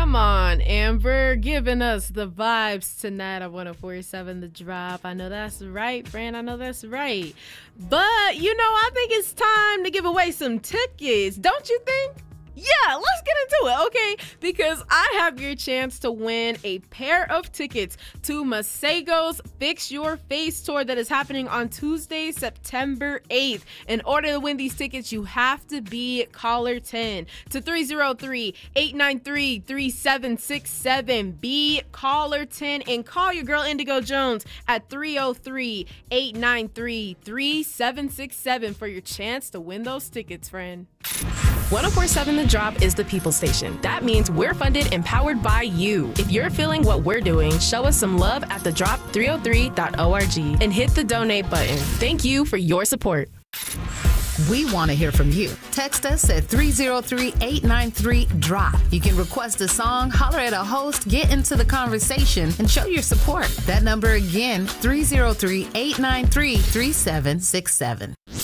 Come on, Amber, giving us the vibes tonight at 104.7 The Drop. I know that's right, friend. I know that's right. But, I think it's time to give away some tickets. Don't you think? Yeah, let's get into it, okay? Because I have your chance to win a pair of tickets to Masego's Fix Your Face tour that is happening on Tuesday, September 8th. In order to win these tickets, you have to be caller 10 to 303-893-3767. Be caller 10 and call your girl Indigo Jones at 303-893-3767 for your chance to win those tickets, friend. 104.7 The Drop is the people station. That means we're funded and powered by you. If you're feeling what we're doing, show us some love at thedrop303.org and hit the donate button. Thank you for your support. We want to hear from you. Text us at 303-893-DROP. You can request a song, holler at a host, get into the conversation, and show your support. That number again, 303-893-3767.